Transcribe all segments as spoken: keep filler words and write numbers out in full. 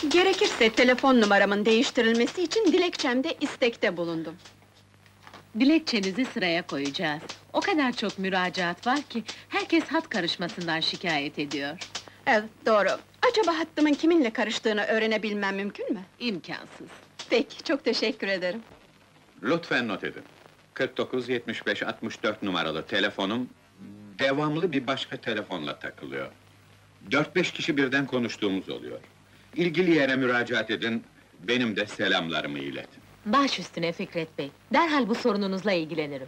Gerekirse telefon numaramın değiştirilmesi için dilekçemde istekte bulundum. Dilekçenizi sıraya koyacağız. O kadar çok müracaat var ki, herkes hat karışmasından şikayet ediyor. Evet, doğru. Acaba hattımın kiminle karıştığını öğrenebilmem mümkün mü? İmkansız. Peki, çok teşekkür ederim. Lütfen not edin. kırk dokuz yetmiş beş altmış dört numaralı telefonum devamlı bir başka telefonla takılıyor. Dört beş kişi birden konuştuğumuz oluyor. İlgili yere müracaat edin, benim de selamlarımı iletin. Baş üstüne Fikret Bey, derhal bu sorununuzla ilgilenirim.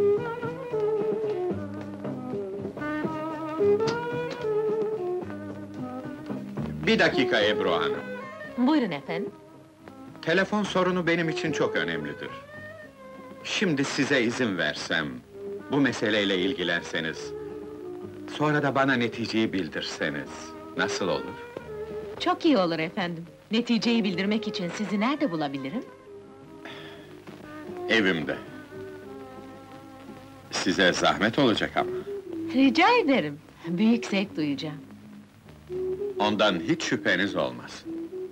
Bir dakika Ebru Hanım. Buyurun efendim. Telefon sorunu benim için çok önemlidir. Şimdi size izin versem, bu meseleyle ilgilenseniz, sonra da bana neticeyi bildirseniz, nasıl olur? Çok iyi olur efendim. Neticeyi bildirmek için sizi nerede bulabilirim? Evimde. Size zahmet olacak ama. Rica ederim. Büyük zevk duyacağım. Ondan hiç şüpheniz olmaz.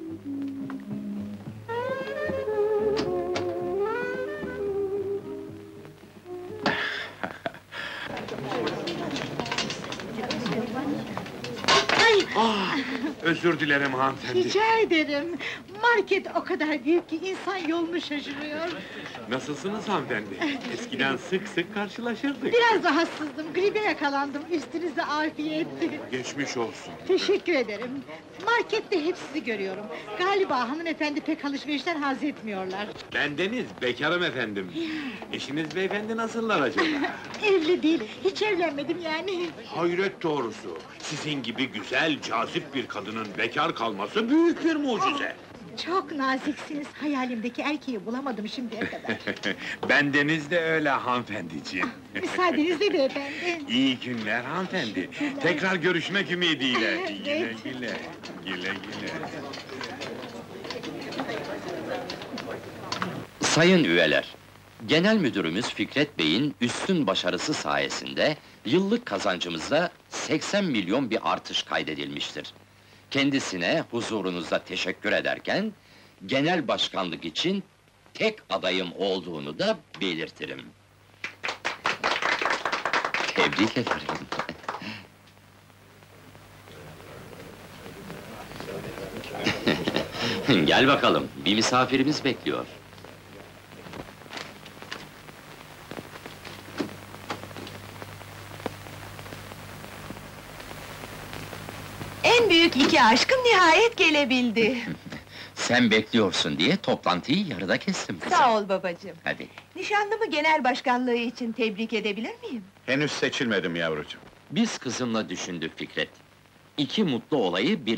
Ah, özür dilerim hanımefendi. Rica ederim. Market o kadar büyük ki insan yolunu şaşırıyor. Nasılsınız hanımefendi? Eskiden sık sık karşılaşırdık. Biraz rahatsızdım, gribe yakalandım. Üstünüze afiyetti. Geçmiş olsun. Teşekkür ederim. Markette hep sizi görüyorum. Galiba hanımefendi pek alışverişten haz etmiyorlar. Bendeniz, bekarım efendim. Eşiniz beyefendi nasıllar acaba? Evli değil, hiç evlenmedim yani. Hayret doğrusu. Sizin gibi güzel, cazip bir kadının bekar kalması büyük bir mucize. Çok naziksiniz, hayalimdeki erkeği bulamadım şimdiye kadar. Bendeniz de öyle hanımefendiciğim. Müsaadenizle beyefendi. İyi günler hanımefendi. Tekrar görüşmek ümidiyle. Güle Evet. güle. Güle güle. Sayın üyeler, Genel Müdürümüz Fikret Bey'in üstün başarısı sayesinde yıllık kazancımızda seksen milyon bir artış kaydedilmiştir. Kendisine huzurunuzda teşekkür ederken, genel başkanlık için tek adayım olduğunu da belirtirim. Tebrik ederim. Gel bakalım, bir misafirimiz bekliyor. En büyük iki aşkım nihayet gelebildi. Sen bekliyorsun diye toplantıyı yarıda kestim kızım. Sağ ol babacığım. Hadi. Nişanlımı genel başkanlığı için tebrik edebilir miyim? Henüz seçilmedim yavrucuğum. Biz kızımla düşündük Fikret. İki mutlu olayı bir